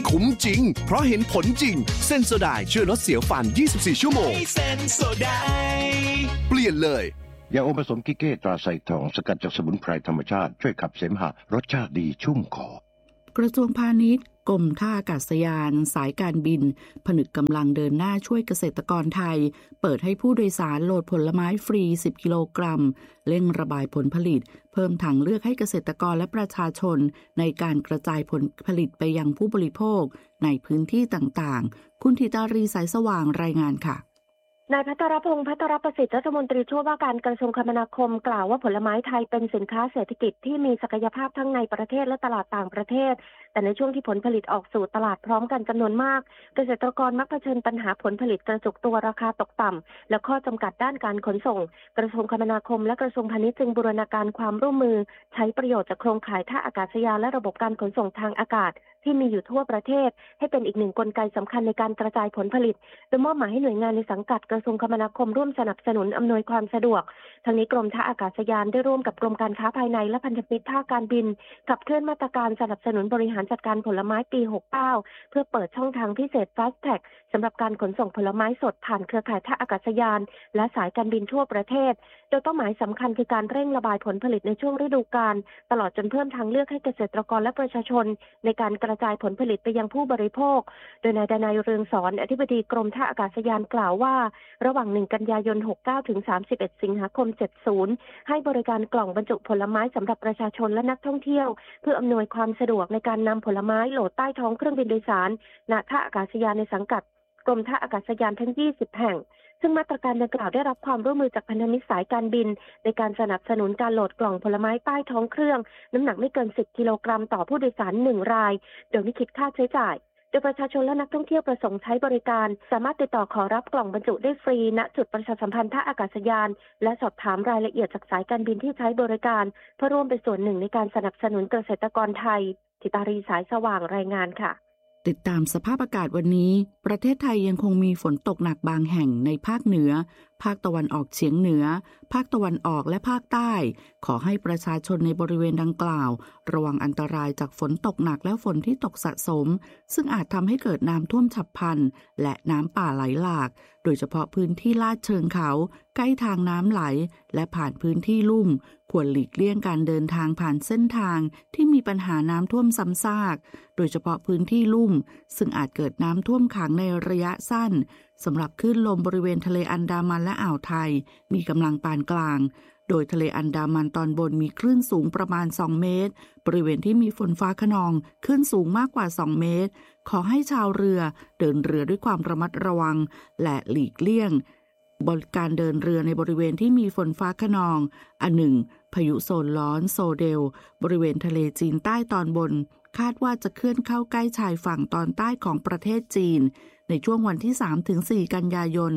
คุ้มจริงเพราะเห็นผลจริงเซนโซไดช่วยลดเสียวฟัน24ชั่วโมงเซนโซไดเปลี่ยนเลยยาอมผสมกิเก้ตราไซทองสกัดจากสมุนไพรธรรมชาติช่วยขับเสมหะรสชาติดีชุ่มคอกระทรวงพาณิชย์กรมท่าอากาศยานสายการบินผนึกกำลังเดินหน้าช่วยเกษตรกรไทยเปิดให้ผู้โดยสารโหลดผลไม้ฟรี10กิโลกรัมเร่งระบายผลผลิตเพิ่มทางเลือกให้เกษตรกรและประชาชนในการกระจายผลผลิตไปยังผู้บริโภคในพื้นที่ต่างๆคุณธิตารีสายสว่างรายงานค่ะนายภัทรพงษ์ภัทรประสิทธิ์รัฐมนตรีช่วยว่าการกระทรวงคมนาคมกล่าวว่าผลไม้ไทยเป็นสินค้าเศรษฐกิจที่มีศักยภาพทั้งในประเทศและตลาดต่างประเทศแต่ในช่วงที่ผลผลิตออกสู่ตลาดพร้อมกันจำนวนมากเกษตรกรมักเผชิญปัญหาผลผลิตกระจุกตัวราคาตกต่ำและข้อจำกัดด้านการขนส่งกระทรวงคมนาคมและกระทรวงพาณิชย์จึงบูรณาการความร่วมมือใช้ประโยชน์จากโครงข่ายท่าอากาศยานและระบบการขนส่งทางอากาศที่มีอยู่ทั่วประเทศให้เป็นอีกหนึ่งกลไกสำคัญในการกระจายผลผลิตโดยมอบหมายให้หน่วยงานในสังกัดกระทรวงคมนาคมร่วมสนับสนุนอำนวยความสะดวกทั้งนี้กรมท่าอากาศยานได้ร่วมกับกรมการค้าภายในและพันธมิตรท่าการบินขับเคลื่อนมาตรการสนับสนุนบริหารจัดการผลไม้ปี69เพื่อเปิดช่องทางพิเศษ Fast Track สำหรับการขนส่งผลไม้สดผ่านเครือข่ายท่าอากาศยานและสายการบินทั่วประเทศโดยเป้าหมายสำคัญคือการเร่งระบายผลผลิตในช่วงฤดูกาลตลอดจนเพิ่มทางเลือกให้เกษตรกรและประชาชนในการกระจายผลผลิตไปยังผู้บริโภคโดยนายดนัยเรืองสอนอธิบดีกรมท่าอากาศยานกล่าวว่าระหว่าง1กันยายน69ถึง31สิงหาคม70ให้บริการกล่องบรรจุผลไม้สำหรับประชาชนและนักท่องเที่ยวเพื่ออำนวยความสะดวกในการนำผลไม้โหลดใต้ท้องเครื่องบินโดยสารณท่าอากาศยานในสังกัดกรมท่าอากาศยานทั้ง20แห่งซึ่งมาตรการดังกล่าวได้รับความร่วมมือจากพันธมิตรสายการบินในการสนับสนุนการโหลดกล่องผลไม้ใต้ท้องเครื่องน้ำหนักไม่เกิน10กิโลกรัมต่อผู้โดยสาร1รายโดยไม่คิดค่าใช้จ่ายโดยประชาชนและนักท่องเที่ยวประสงค์ใช้บริการสามารถติดต่อขอรับกล่องบรรจุได้ฟรีณจุดประชาสัมพันธ์ท่าอากาศยานและสอบถามรายละเอียดจากสายการบินที่ใช้บริการเพื่อร่วมเป็นส่วนหนึ่งในการสนับสนุนเกษตรกรไทยธิตารีสายสว่างรายงานค่ะติดตามสภาพอากาศวันนี้ประเทศไทยยังคงมีฝนตกหนักบางแห่งในภาคเหนือภาคตะวันออกเฉียงเหนือภาคตะวันออกและภาคใต้ขอให้ประชาชนในบริเวณดังกล่าวระวังอันตรายจากฝนตกหนักและฝนที่ตกสะสมซึ่งอาจทำให้เกิดน้ำท่วมฉับพลันและน้ำป่าไหลหลากโดยเฉพาะพื้นที่ลาดเชิงเขาใกล้ทางน้ำไหลและผ่านพื้นที่ลุ่มควรหลีกเลี่ยงการเดินทางผ่านเส้นทางที่มีปัญหาน้ำท่วมซ้ำซากโดยเฉพาะพื้นที่ลุ่มซึ่งอาจเกิดน้ำท่วมขังในระยะสั้นสำหรับคลื่นลมบริเวณทะเลอันดามันและอ่าวไทยมีกำลังปานกลางโดยทะเลอันดามันตอนบนมีคลื่นสูงประมาณ2เมตรบริเวณที่มีฝนฟ้าคะนองคลื่นสูงมากกว่า2เมตรขอให้ชาวเรือเดินเรือด้วยความระมัดระวังและหลีกเลี่ยงการเดินเรือในบริเวณที่มีฝนฟ้าคะนองอันหนึ่งพายุโซนร้อนโซเดลบริเวณทะเลจีนใต้ตอนบนคาดว่าจะเคลื่อนเข้าใกล้ชายฝั่งตอนใต้ของประเทศจีนในช่วงวันที่ 3-4 กันยายน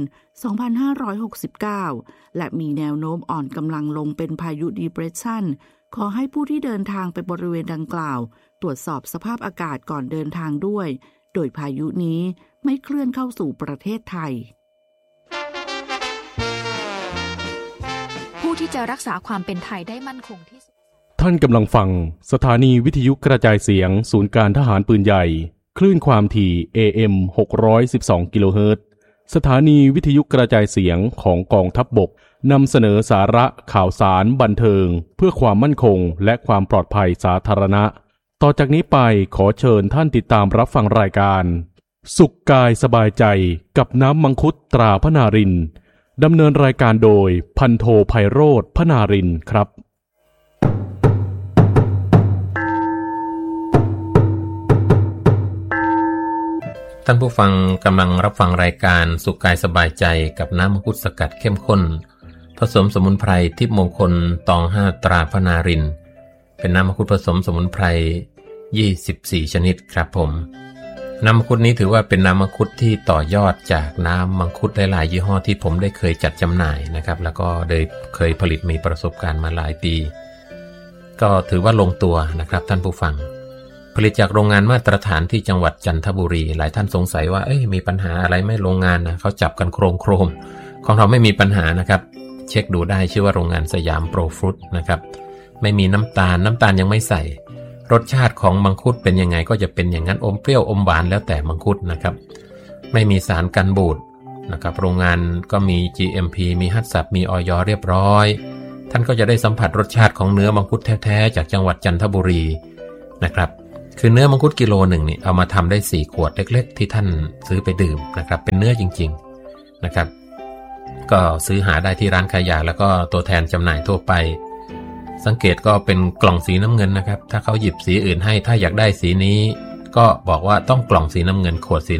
2569 และมีแนวโน้มอ่อนกำลังลงเป็นพายุดีเพรสชันขอให้ผู้ที่เดินทางไปบริเวณดังกล่าวตรวจสอบสภาพอากาศก่อนเดินทางด้วยโดยพายุนี้ไม่เคลื่อนเข้าสู่ประเทศไทยผู้ที่จะรักษาความเป็นไทยได้มั่นคงที่สุดท่านกำลังฟังสถานีวิทยุกระจายเสียงศูนย์การทหารปืนใหญ่คลื่นความถี่ AM 612 กิโลเฮิรตซ์สถานีวิทยุกระจายเสียงของกองทัพบกนำเสนอสาระข่าวสารบันเทิงเพื่อความมั่นคงและความปลอดภัยสาธารณะต่อจากนี้ไปขอเชิญท่านติดตามรับฟังรายการสุขกายสบายใจกับน้ำมังคุดตราพนารินดำเนินรายการโดยพันโทไพโรจน์พนารินครับท่านผู้ฟังกำลังรับฟังรายการสุขกายสบายใจกับน้ำมังคุดสกัดเข้มข้นผสมสมุนไพรทิพย์มงคลตอง5ตราพนารินเป็นน้ำมังคุดผสมสมุนไพร24ชนิดครับผมน้ำมังคุดนี้ถือว่าเป็นน้ำมังคุดที่ต่อยอดจากน้ำมังคุดหลายๆยี่ห้อที่ผมได้เคยจัดจำหน่ายนะครับแล้วก็ได้เคยผลิตมีประสบการณ์มาหลายปีก็ถือว่าลงตัวนะครับท่านผู้ฟังผลิตจากโรงงานมาตรฐานที่จังหวัดจันทบุรีหลายท่านสงสัยว่ามีปัญหาอะไรไหมโรงงานนะเขาจับกันโครมของเราไม่มีปัญหานะครับเช็คดูได้ชื่อว่าโรงงานสยามโปรฟรุตนะครับไม่มีน้ำตาลยังไม่ใส่รสชาติของมังคุดเป็นยังไงก็จะเป็นอย่างนั้นอมเปรี้ยวอมหวานแล้วแต่มังคุดนะครับไม่มีสารกันบูดนะครับโรงงานก็มี GMP มีฮัตสับมีอย.เรียบร้อยท่านก็จะได้สัมผัสรสชาติของเนื้อมังคุดแท้ๆจากจังหวัดจันทบุรีนะครับคือเนื้อมังคุดกิโลหนึ่งนี่เอามาทำได้4ขวดเล็กๆที่ท่านซื้อไปดื่มนะครับเป็นเนื้อจริงๆนะครับก็ซื้อหาได้ที่ร้านขายยาแล้วก็ตัวแทนจำหน่ายทั่วไปสังเกตก็เป็นกล่องสีน้ำเงินนะครับถ้าเขาหยิบสีอื่นให้ถ้าอยากได้สีนี้ก็บอกว่าต้องกล่องสีน้ำเงินขวดสี